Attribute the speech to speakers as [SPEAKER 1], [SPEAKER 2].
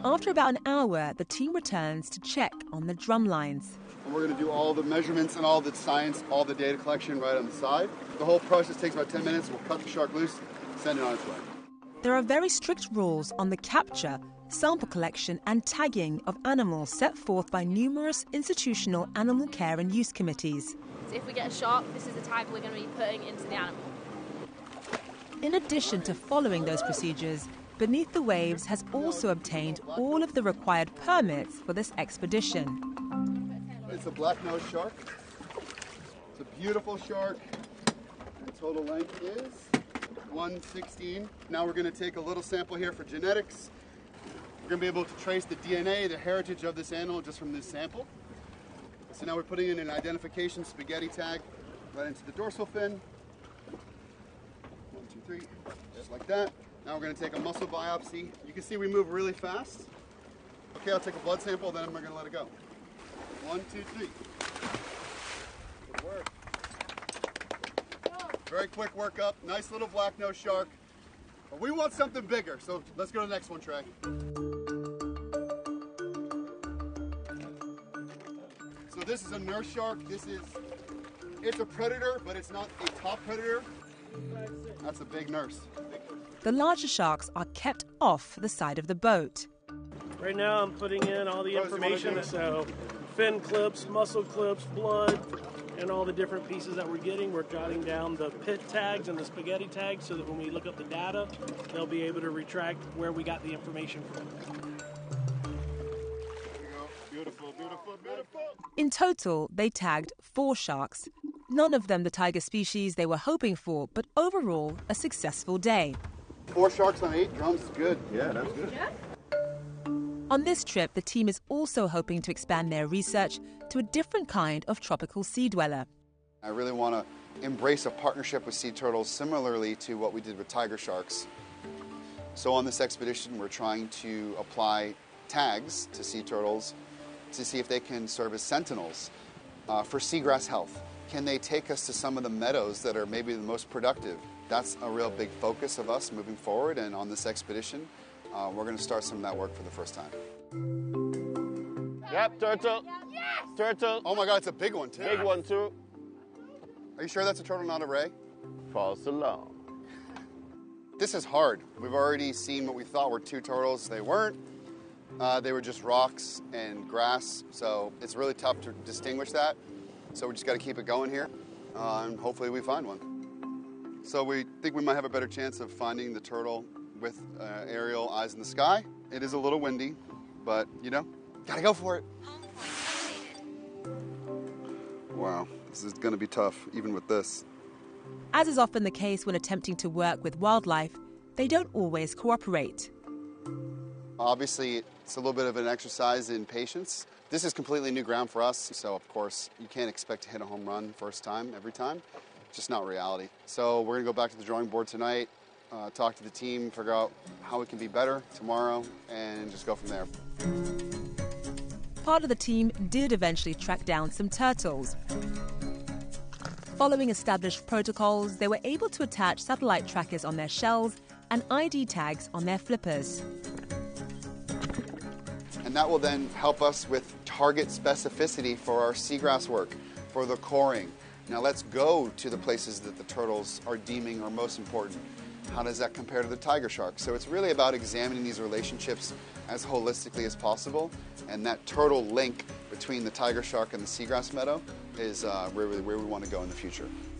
[SPEAKER 1] After about an hour, the team returns to check on the drum lines.
[SPEAKER 2] And we're going to do all the measurements and all the science, all the data collection right on the side. The whole process takes about 10 minutes. We'll cut the shark loose, send it on its way.
[SPEAKER 1] There are very strict rules on the capture, sample collection and tagging of animals set forth by numerous institutional animal care and use committees.
[SPEAKER 3] So if we get a shark, this is the tag we're going to be putting into the animal.
[SPEAKER 1] In addition to following those procedures, Beneath the Waves has also obtained all of the required permits for this expedition.
[SPEAKER 2] It's a black-nosed shark. It's a beautiful shark. The total length is 116. Now we're going to take a little sample here for genetics. We're going to be able to trace the DNA, the heritage of this animal just from this sample. So now we're putting in an identification spaghetti tag right into the dorsal fin. 1, 2, 3, just like that. Now we're going to take a muscle biopsy. You can see we move really fast. Okay, I'll take a blood sample, then we're going to let it go. 1, 2, 3. Good work. Very quick workup. Nice little black-nosed shark. But we want something bigger, so let's go to the next one, Trey. So this is a nurse shark. It's a predator, but it's not a top predator. That's a big nurse.
[SPEAKER 1] The larger sharks are kept off the side of the boat.
[SPEAKER 4] Right now I'm putting in all the information, so fin clips, muscle clips, blood, and all the different pieces that we're getting. We're jotting down the pit tags and the spaghetti tags so that when we look up the data, they'll be able to retract where we got the information from.
[SPEAKER 2] Beautiful, beautiful, beautiful.
[SPEAKER 1] In total, they tagged 4 sharks. None of them the tiger species they were hoping for, but overall, a successful day.
[SPEAKER 2] 4 sharks on 8 drums is good.
[SPEAKER 5] Yeah, that's good.
[SPEAKER 3] Yeah.
[SPEAKER 1] On this trip, the team is also hoping to expand their research to a different kind of tropical sea dweller.
[SPEAKER 2] I really want to embrace a partnership with sea turtles similarly to what we did with tiger sharks. So on this expedition, we're trying to apply tags to sea turtles to see if they can serve as sentinels for seagrass health. Can they take us to some of the meadows that are maybe the most productive? That's a real big focus of us moving forward, and on this expedition, we're going to start some of that work for the first time.
[SPEAKER 5] Yep, turtle.
[SPEAKER 3] Yes!
[SPEAKER 5] Turtle.
[SPEAKER 2] Oh my God, it's a big one too.
[SPEAKER 5] Big one too.
[SPEAKER 2] Are you sure that's a turtle, not a ray?
[SPEAKER 5] False alarm.
[SPEAKER 2] This is hard. We've already seen what we thought were 2 turtles. They weren't. They were just rocks and grass, so it's really tough to distinguish that. So we just got to keep it going here, and hopefully we find one. So we think we might have a better chance of finding the turtle with aerial eyes in the sky. It is a little windy, but, you know, gotta go for it. Wow, this is gonna be tough, even with this.
[SPEAKER 1] As is often the case when attempting to work with wildlife, they don't always cooperate.
[SPEAKER 2] Obviously, it's a little bit of an exercise in patience. This is completely new ground for us, so of course, you can't expect to hit a home run first time, every time. It's just not reality. So we're gonna go back to the drawing board tonight, talk to the team, figure out how we can be better tomorrow, and just go from there.
[SPEAKER 1] Part of the team did eventually track down some turtles. Following established protocols, they were able to attach satellite trackers on their shells and ID tags on their flippers.
[SPEAKER 2] And that will then help us with target specificity for our seagrass work, for the coring. Now let's go to the places that the turtles are deeming are most important. How does that compare to the tiger shark? So it's really about examining these relationships as holistically as possible, and that turtle link between the tiger shark and the seagrass meadow is really where we want to go in the future.